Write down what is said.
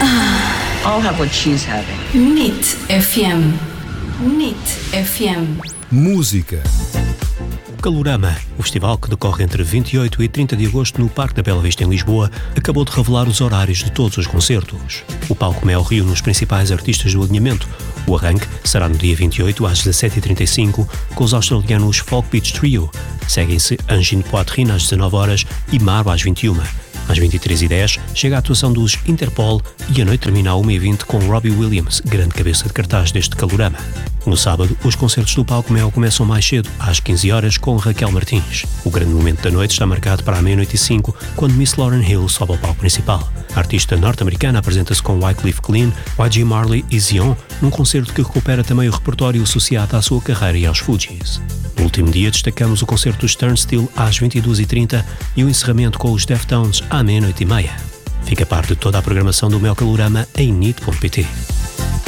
I'll have what she's having. NIT FM. NIT FM. Música. O Calorama, o festival que decorre entre 28 e 30 de agosto no Parque da Bela Vista em Lisboa, acabou de revelar os horários de todos os concertos. O Palco Mel reúne os principais artistas do alinhamento. O arranque será no dia 28 às 17h35 com os australianos Folk Beach Trio. Seguem-se Angine Poitrine às 19h e Maro às 21h. Às 23h10 chega a atuação dos Interpol e a noite termina às 1h20 com Robbie Williams, grande cabeça de cartaz deste Calorama. No sábado, os concertos do Palco Mel começam mais cedo, às 15h, com Raquel Martins. O grande momento da noite está marcado para a 00h05, quando Miss Lauryn Hill sobe ao palco principal. A artista norte-americana apresenta-se com Wycliffe Jean, YG Marley e Zion, num concerto que recupera também o repertório associado à sua carreira e aos Fugees. No último dia destacamos o concerto dos Turnstile às 22h30 e o encerramento com os Deftones à 00h30. Fica a par de toda a programação do Mel Calorama em NIT.pt.